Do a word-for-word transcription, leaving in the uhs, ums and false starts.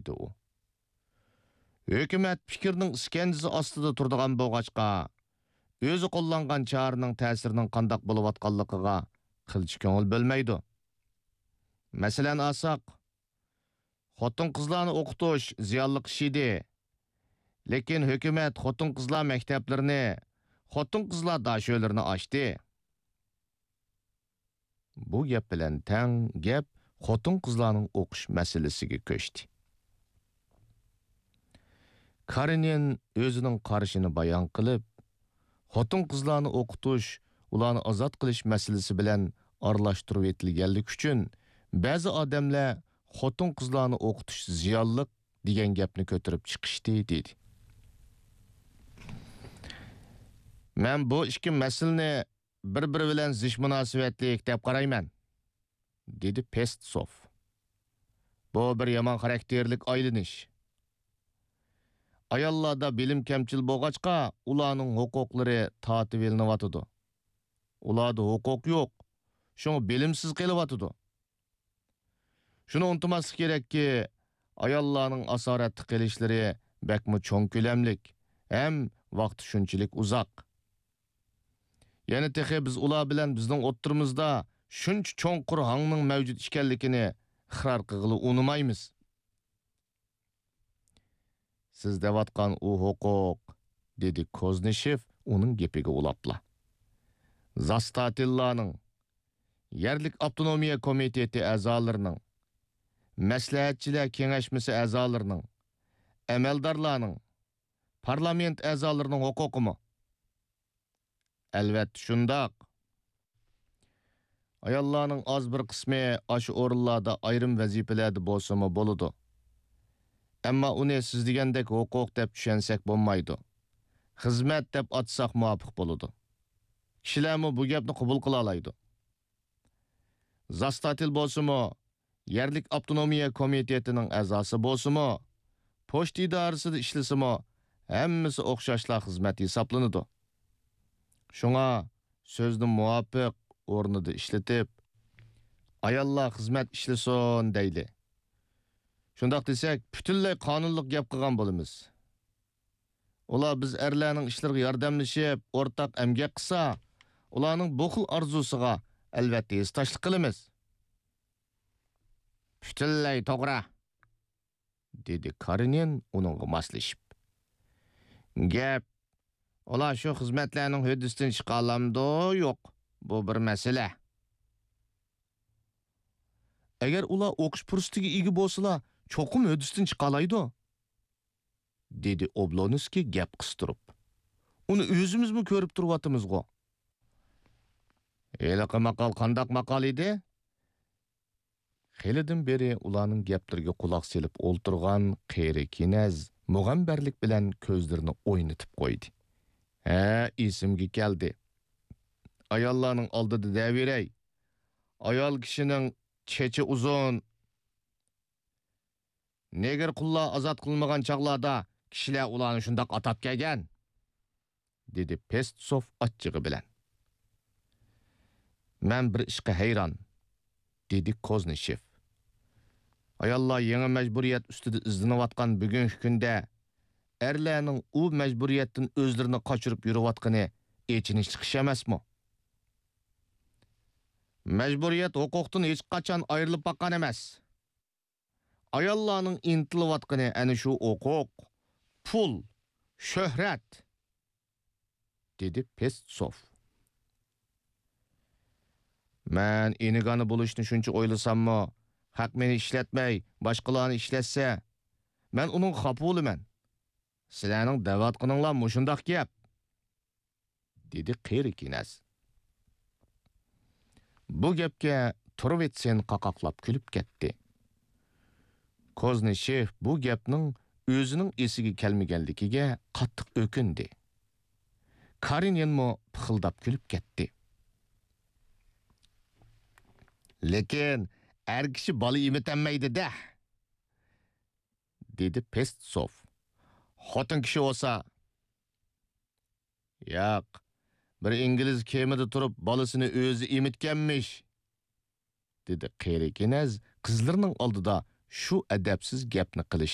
dedi u. Hökümet fikirning iskendisi ostida turdigan bo'lg'achqa, o'zi qo'llangan charaning ta'sirining qandaq bo'lib atganligiga qilchi ko'ngil bo'lmaydi. Masalan, asaq, xotin qizlarni o'qitish ziyonli ish edi. Lekin hökümet xotin qizlar maktablarini, xotin qizlar dasho'larini ochdi. Bu gap bilan tang gap xotin qizlarning o'qish masalasiga ko'chdi. Karenin o'zining qarashini bayon qilib, xotin qizlarni o'qitish, ularni ozod qilish masalasi bilan aralashtirib etilganligi uchun ba'zi odamlar xotin qizlarni o'qitish ziyonli degan gapni ko'tarib chiqishdi dedi. Men bu ikki masalani bir-biri bilan zish munosabatli deb qarayman, dedi Pestsov. Bu bir yomon xarakterlik aylanish. Ayollarda bilim kamchil bo'lg'achqa, ularning huquqlari tatib elinyapti. Ularda huquq yo'q. Shuni bilimsiz qelyapti. Shuni unutmaslik kerakki, ayollarning asoratli qilishlari bakmi cho'ng ko'lamlik, ham vaqt shunchalik uzoq. Yana texi biz ular bilan bizning o'ttirimizda shuncha cho'nqur hangning mavjud ekanligini iqror qilg'ili unutmaymiz. Siz devatgan u huquq, dedi Koznishev uning gapiga ulapla. Zastatillarning, Yerlik Avtonomiya Komiteti a'zolarining, Maslahatchilar Kengashmasi a'zolarining, amaldorlarning, parlament a'zolarining huquqimi? Albatta shundoq. Ayollarning az bir qismi aşı o'rinlarda ayrim vazifalarda bo'lsa-mu bo'ladi. Ammo uni siz degandek huquq deb tushunsak bo'lmaydi. Xizmat deb atsak muvofiq bo'ladi. Kishilarmi bu gapni qabul qila oladi. Zastatil bo'lsa-mu, Yerlik Avtonomiya Komitetining a'zosi bo'lsa-mu, pochta idorasida ishlasa-mu, hammasi o'xshashlar xizmat hisoblanadi. Shunga so'zni muvofiq o'rnida ishlatib, ayollar xizmat ishlasin deyli. Shundoq desak, butunlay qonunliq gap qilgan bo'lamiz. Ular biz erlarning ishlariga yordamlashib, o'rtaq emgak qilsa, ularning bu xil orzusiga albatta istoshlik qilamiz. Butunlay to'g'ri, dedi Karenin uningga moslashib. Gap ular shu xizmatlarning hududidan chiqa olamdi, yo'q, bu bir masala. Agar ular o'qish fursatiga ega bo'lsalar, cho'qim hududidan chiqa oladi, dedi Oblonskiy gap qistirib. Uni o'zimizmi ko'rib turibmiz-ku. Heliqi maqol qandaq maqol edi? Xelidan beri ularning gaplariga quloq selib o'ltirgan Qeri Kinaz mug'ambarlik bilan ko'zlarini o'ynatib qo'ydi. Ha, esimga keldi. Ayollarning oldida daviray. Ayol kishining chechi uzun. Neger qullar ozod qilmagan chaqlarda kishilar ularni shundoq atab kelgan, dedi Pestsov achchig'i bilan. Men bir ishga hayron, dedi Koznishev. Ayollar yangi majburiyat ustida izlanayotgan bugungi kunda erlarning u majburiyatdan o'zlarini qochirib yurayotgani echinishli ish emasmi? Majburiyat huquqdan hech qachon ayrilib boqqan emas. Ayollarning intilayotgani ana shu huquq, pul, shuhrat, dedi Pestsov. Men enigani bo'lishni shuncha o'ylasammi, haq meni ishlatmay, boshqalarni ishlatsa, men uning xafa bo'laman. Sizlarning da'vatqininglar mushundoq gap, dedi Qeri Kinaz. Bu gapga Turvetsen qaqoqlab kulib ketdi. Koznishev bu gapning o'zining esiga kelmaganligiga qattiq o'kindi. Kareninmi pixildab kulib ketdi. Lekin er kishi bola emitanmaydi-da, dedi Pestsov. Xotin kishi olsa, yo'q, bir ingliz kemida turib bolasini o'zi emitganmish, dedi Qeri Kinaz qizlarning oldida shu adabsiz gapni qilish